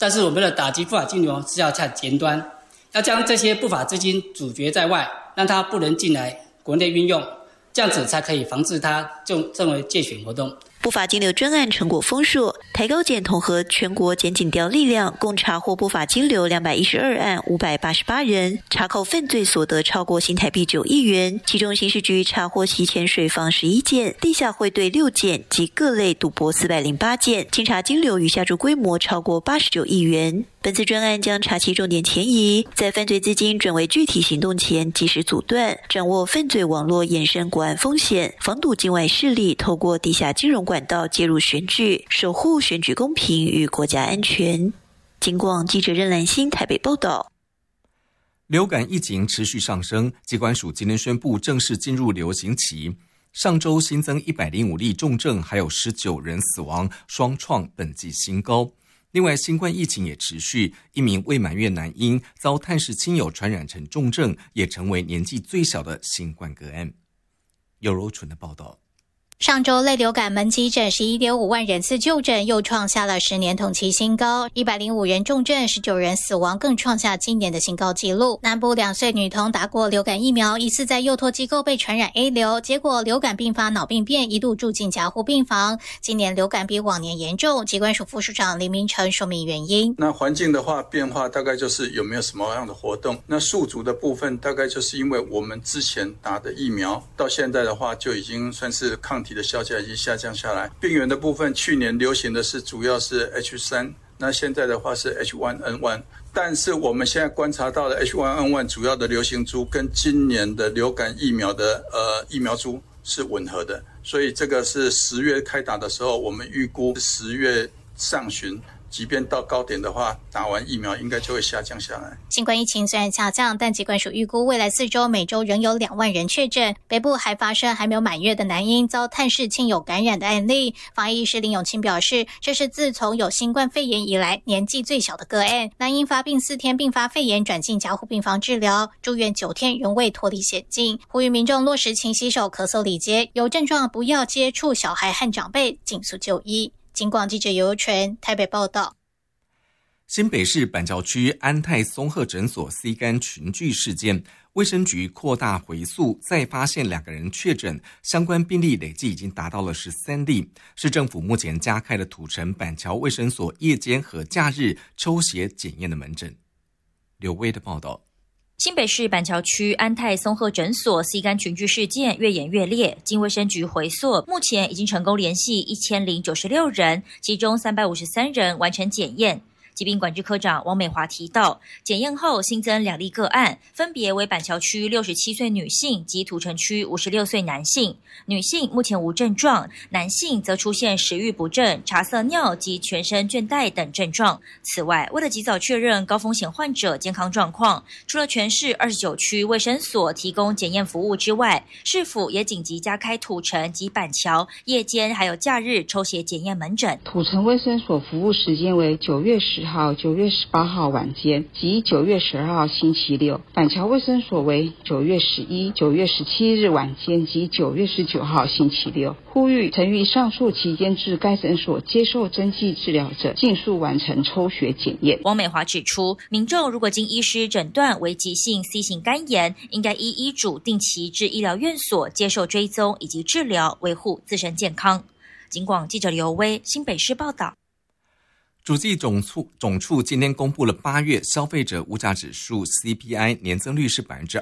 但是我们的打击不法金流是要下前端，要将这些不法资金阻绝在外，让它不能进来国内运用，这样子才可以防治它正为借选活动。 不法金流专案成果丰硕，台高检统合全国检警调力量，共查获不法金流212案588人，查扣犯罪所得超过新台币9亿元，其中刑事局查获洗钱水房11件，地下汇兑6件及各类赌博408件，经查金流与下注规模超过89亿元。本次专案将查其重点前移，在犯罪资金转为具体行动前及时阻断，掌握犯罪网络衍生国安风险，防堵境外势力透过地下金融管道介入选举，守护选举公平与国家安全。警广记者任兰心台北报道。 流感疫情持续上升，疾管署今天宣布正式进入流行期。上周新增105例重症，还有19人死亡，双创本季新高。另外，新冠疫情也持续，一名未满月男婴遭探视亲友传染成重症，也成为年纪最小的新冠个案。尤柔纯的报道。 上周类流感门急诊11.5万人次就诊，又创下了10年同期新高，105人重症，19人死亡，更创下今年的新高纪录。南部2岁女童打过流感疫苗，疑似在幼托机构被传染 A 流，结果流感并发脑病变，一度住进加护病房。今年流感比往年严重，疾管署副署长林明成说明原因。 那环境的话变化大概就是有没有什么样的活动，那宿主的部分大概就是因为我们之前打的疫苗到现在的话就已经算是抗体的效价已经下降下来。病原的部分去年流行的是主要是 H3， 那现在的话是 H1N1， 但是我们现在观察到的 H1N1 主要的流行株跟今年的流感疫苗的疫苗株是吻合的，所以这个是10月开打的时候，我们预估10月上旬即便到高点的话，打完疫苗应该就会下降下来。 新冠疫情虽然下降，但疾管署预估未来4周每周仍有2万人确诊。北部还发生还没有满月的男婴遭探视亲友感染的案例。防疫医师林永清表示，这是自从有新冠肺炎以来年纪最小的个案。男婴发病4天并发肺炎，转进加护病房治疗，住院9天仍未脱离险境。呼吁民众落实勤洗手、咳嗽礼节，有症状不要接触小孩和长辈，尽速就医。警广记者尤柔纯台北报道。 新北市板桥区安泰松鹤诊所 C 肝群聚事件，卫生局扩大回溯，再发现2个人确诊，相关病例累计已经达到了13例。市政府目前加开了土城板桥卫生所夜间和假日抽血检验的门诊。刘威的报道。 新北市板桥区安泰松鹤诊所 C 肝群聚事件越演越烈，经卫生局回溯，目前已经成功联系1096人，其中353人完成检验。疾病管制科长王美华提到，检验后新增2例个案，分别为板桥区67岁女性及土城区56岁男性。女性目前无症状，男性则出现食欲不振、茶色尿及全身倦怠等症状。此外，为了及早确认高风险患者健康状况，除了全市29区卫生所提供检验服务之外，市府也紧急加开土城及板桥夜间还有假日抽血检验门诊。 土城卫生所服务时间为9月10号、9月18号晚间及9月12号星期六，板桥卫生所为9月11、9月17日晚间及9月19号星期六。呼吁曾于上述期间至该诊所接受针剂治疗者，尽速完成抽血检验。 王美华指出，民众如果经医师诊断为急性 C 型肝炎，应该依医嘱定期至医疗院所接受追踪以及治疗，维护自身健康。警广记者刘威新北市报道。 主计总处今天公布了8月消费者物价指数 CPI 年增率是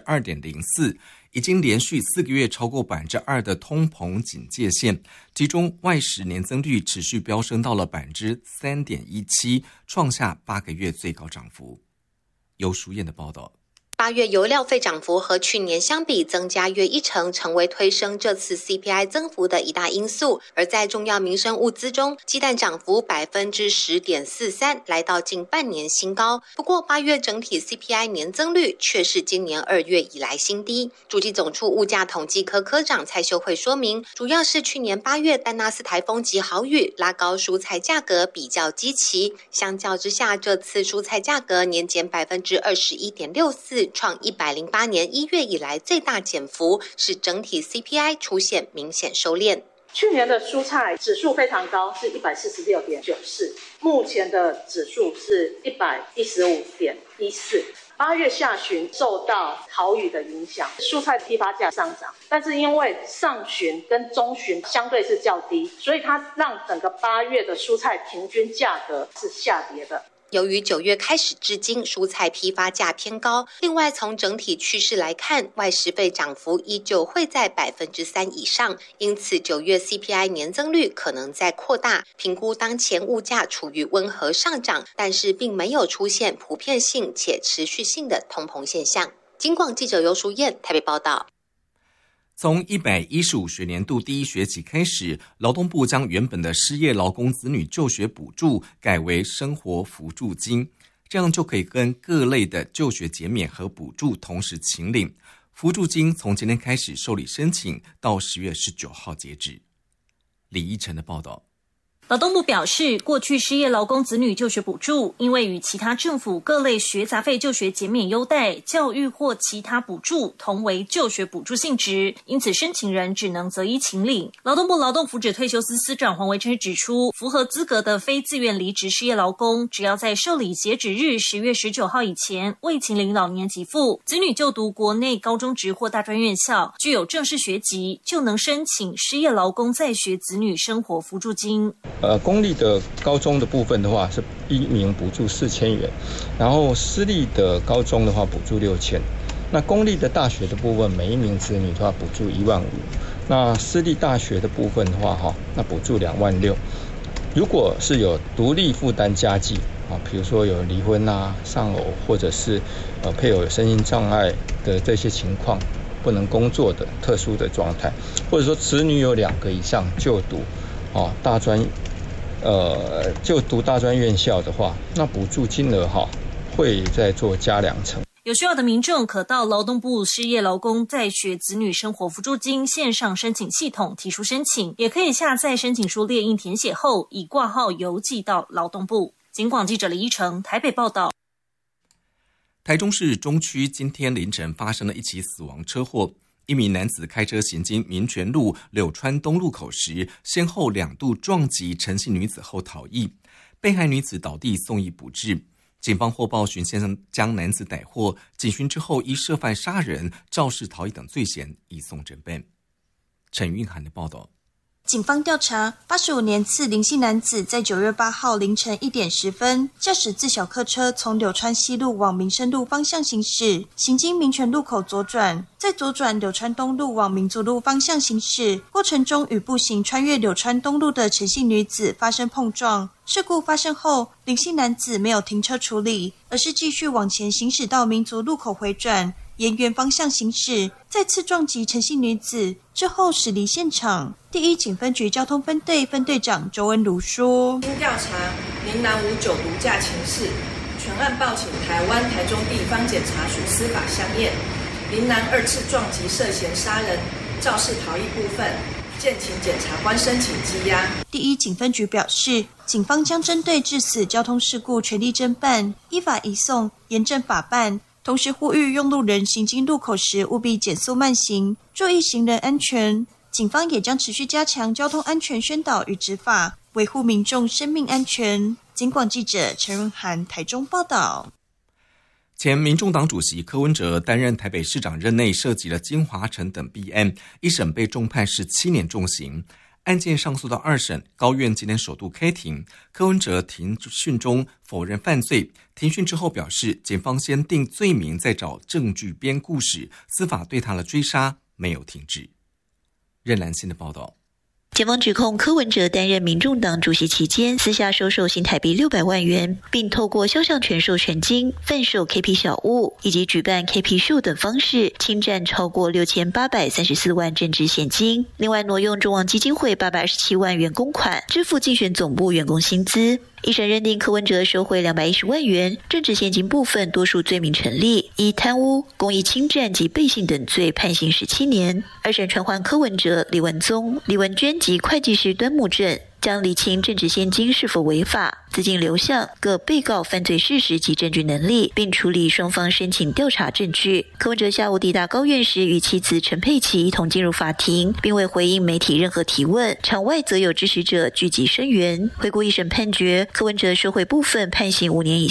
2.04%， 已经连续4个月超过 2% 的通膨警戒线，其中外食年增率持续飙升到了 3.17%， 创下8个月最高涨幅。由淑燕的报道。 8月油料费涨幅和去年相比增加约1成，成为推升这次 CPI 增幅的一大因素。而在重要民生物资中，鸡蛋涨幅 10.43%， 来到近半年新高。不过8月整体 CPI 年增率却是今年2月以来新低。主计总处物价统计科科长蔡秀慧说明，主要是去年8月丹纳斯台风及豪雨拉高蔬菜价格比较基期，相较之下，这次蔬菜价格年减 21.64%，创108年1月以来最大减幅，使整体 CPI 出现明显收敛。 去年的蔬菜指数非常高，是146.94，目前的指数是115.14。8月下旬受到豪雨的影响，蔬菜批发价上涨，但是因为上旬跟中旬相对是较低，所以它让整个8月的蔬菜平均价格是下跌的。 由于9月开始至今蔬菜批发价偏高，另外从整体趋势来看，外食费涨幅依旧会在3%以上，因此9月 CPI 年增率可能再扩大。评估当前物价处于温和上涨，但是并没有出现普遍性且持续性的通膨现象。警广记者游淑燕台北报道。 从115学年度第一学期开始，劳动部将原本的失业劳工子女就学补助改为生活扶助金，这样就可以跟各类的就学减免和补助同时请领。扶助金从今天开始受理申请，到10月19号截止。李依晨的报道。 劳动部表示，过去失业劳工子女就学补助，因为与其他政府各类学杂费就学减免优待、教育或其他补助同为就学补助性质，因此申请人只能择一请领。劳动部劳动福祉退休司司长黄维琛指出，符合资格的非自愿离职失业劳工，只要在受理截止日10月19号以前未请领老年给付，子女就读国内高中职或大专院校，具有正式学籍，就能申请失业劳工在学子女生活扶助金。 公立的高中的部分的话是1名补助4000元，然后私立的高中的话补助6000，那公立的大学的部分每一名子女的话补助15000，那私立大学的部分的话那补助26000。如果是有独立负担家计比如说有离婚丧偶或者是配偶有身心障碍的这些情况，不能工作的特殊的状态，或者说子女有2个以上就读就读大专院校的话，那补助金额会再做加2成。 有需要的民众可到劳动部失业劳工在学子女生活扶助金线上申请系统提出申请，也可以下载申请书列印填写后，以挂号邮寄到劳动部。警广记者李依成台北报道。 台中市中区今天凌晨发生了一起死亡车祸。一名男子开车行经民权路柳川东路口时，先后2度撞击陈姓女子后逃逸，被害女子倒地送医不治。警方获报巡线将男子逮获，警询之后依涉犯杀人、肇事逃逸等罪嫌移送侦办。陈韵涵的报道。 警方调查，85年次林姓男子在9月8号凌晨1点10分，驾驶自小客车从柳川西路往民生路方向行驶，行经民权路口左转，再左转柳川东路往民族路方向行驶，过程中与步行穿越柳川东路的陈姓女子发生碰撞。事故发生后，林姓男子没有停车处理，而是继续往前行驶到民族路口回转，沿原方向行驶，再次撞击陈姓女子，之后驶离现场。第一警分局交通分队分队长周恩如说： 经调查林男无酒毒驾情事，全案报请台湾台中地方检察署司法相验。林男2次撞击涉嫌杀人、肇事逃逸部分，建请检察官申请羁押。 第一警分局表示，警方将针对致死交通事故全力侦办，依法移送，严正法办。同时呼吁用路人行经路口时务必减速慢行，注意行人安全。警方也将持续加强交通安全宣导与执法，维护民众生命安全。警广记者陈润涵台中报道。 前民众党主席柯文哲担任台北市长任内涉及了金华城等弊案，一审被重判17年重刑。案件上诉到2审，高院今天首度开庭。柯文哲庭讯中否认犯罪，庭讯之后表示，检方先定罪名，再找证据编故事，司法对他的追杀没有停止。任兰心的报道。 检方指控柯文哲担任民众党主席期间，私下收受新台币600万元，并透过肖像权授权金、贩售 KP 小物以及举办 KP 秀等方式，侵占超过6834万政治现金。另外，挪用中网基金会827万元公款，支付竞选总部员工薪资。一审认定柯文哲收贿210万元，政治现金部分多数罪名成立，以贪污、公益侵占及背信等罪判刑17年。2审传唤柯文哲、李文宗、李文娟及会计师端木正。 将厘清政治现金是否违法、资金流向、各被告犯罪事实及证据能力，并处理双方申请调查证据。柯文哲下午抵达高院时，与妻子陈佩琪一同进入法庭，并未回应媒体任何提问。场外则有支持者聚集声援。回顾一审判决，柯文哲受贿部分判刑5年以